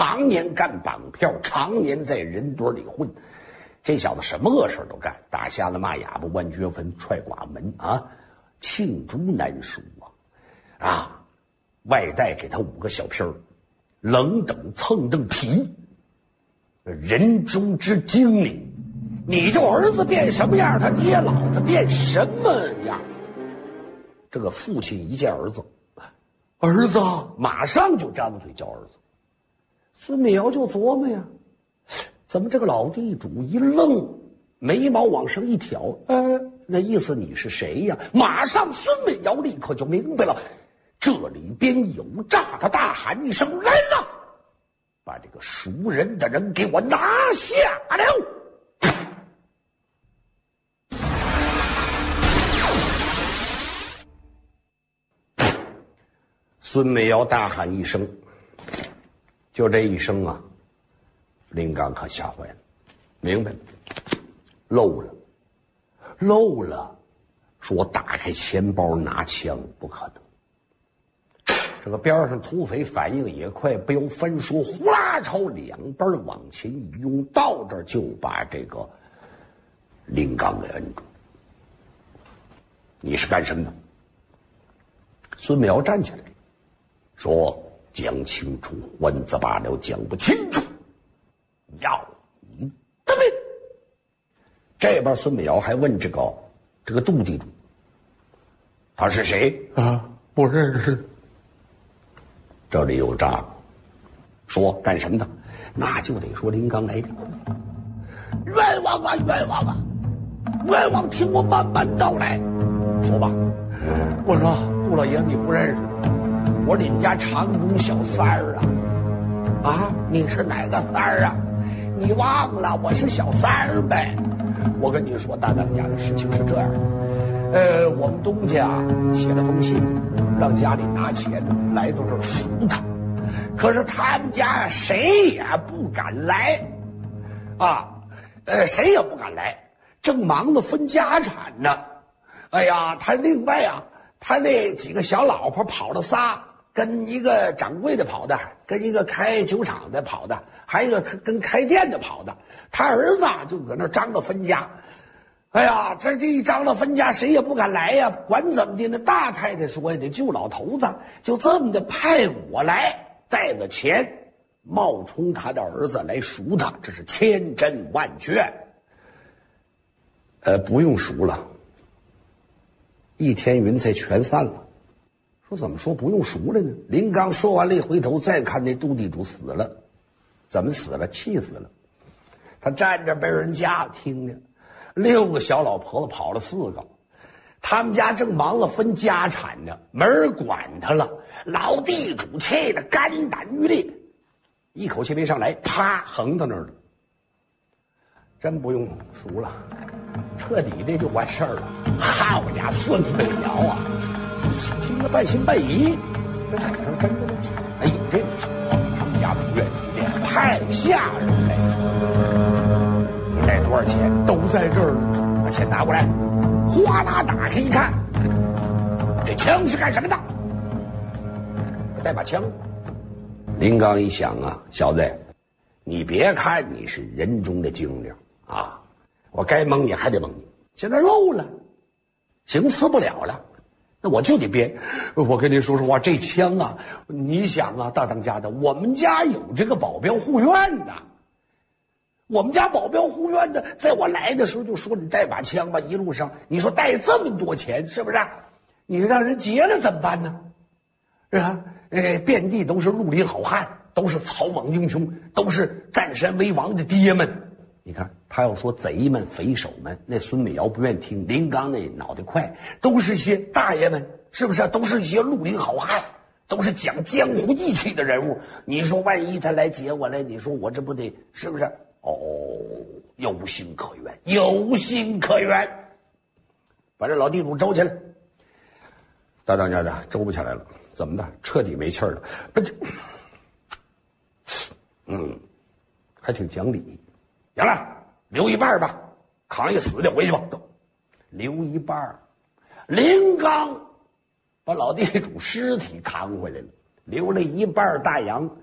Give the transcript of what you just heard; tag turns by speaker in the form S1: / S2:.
S1: 常年干绑票，常年在人堆里混。这小子什么恶事都干，打瞎子骂哑巴，剜掘坟，踹寡门啊，罄竹难书啊！外带给他5个小屁儿，冷等蹭蹬皮，人中之精灵。你就儿子变什么样，他爹老子变什么样。这个父亲一见儿子，儿子马上就张嘴叫儿子。孙美瑶就琢磨呀，怎么这个老地主一愣，眉毛往上一挑，那意思你是谁呀？马上孙美瑶立刻就明白了，这里边有诈。他大喊一声：“来了！”把这个赎人的人给我拿下了。孙美瑶大喊一声，就这一声啊，林刚可吓坏了，明白了，漏了，说我打开钱包拿枪，不可能。这个边上土匪反应也快，不由分说，呼啦朝两边往前一拥，到这儿就把这个林刚给摁住。你是干什么的？孙美瑶站起来说：“讲清楚，混子罢了，讲不清楚，要你的命！”这边孙美瑶还问这个杜地主：“他是谁啊？不认识。”这里有诈，说干什么的？那就得说林刚来的。冤枉啊，冤枉啊，冤枉！听我慢慢道来。说吧。我说杜老爷，你不认识。我你们家长工小三儿啊！啊，你是哪个三儿啊？你忘了我是小三儿呗？我跟你说，大当家的事情是这样的，我们东家写了封信，让家里拿钱来到这儿赎他，可是他们家谁也不敢来，谁也不敢来，正忙着分家产呢。哎呀，他另外啊，他那几个小老婆跑了仨。跟一个掌柜的跑的，跟一个开酒厂的跑的，还有一个跟开店的跑的。他儿子就搁那张罗分家。哎呀，这一张罗分家，谁也不敢来呀。管怎么的呢？大太太说呀，得救老头子，就这么的派我来，带着钱冒充他的儿子来赎他，这是千真万确。不用赎了，一天云彩全散了。说怎么说不用赎了呢？林刚说完了，一回头再看那杜地主死了，怎么死了？气死了。他站着被人家听见，6个小老婆子跑了4个，他们家正忙着分家产呢，没人管他了。老地主气得肝胆欲裂，一口气没上来，啪横到那儿了。真不用赎了，彻底的就完事儿了。好家伙，孙美瑶啊！听得半信半疑，这怎么是真的呢？哎，有这种情况，他们家不愿出店，派下人来说，你带多少钱？都在这儿呢，把钱拿过来。哗啦打开一看，这枪是干什么的？带把枪。林刚一想啊，小子，你别看你是人中的精灵啊，我该蒙你还得蒙你，现在漏了，行刺不了了。那我就得编。我跟你说实话，这枪啊，你想啊，大当家的，我们家有这个保镖护院的。我们家保镖护院的，在我来的时候就说你带把枪吧，一路上你说带这么多钱，是不是？你让人劫了怎么办呢？是吧？遍地都是绿林好汉，都是草莽英雄，都是占山为王的爹们。你看他要说贼们匪首们，那孙美瑶不愿听。林刚那脑袋快，都是一些大爷们，是不是？都是一些绿林好汉，都是讲江湖义气的人物。你说万一他来劫我来，你说我这不得是不是？哦，有心可原，有心可原。把这老地主周起来。大当家的周不起来了，怎么的？彻底没气儿了。不就还挺讲理。行了，留一半吧，扛一死的回去吧。留一半。林刚把老地主尸体扛回来了，留了一半大洋，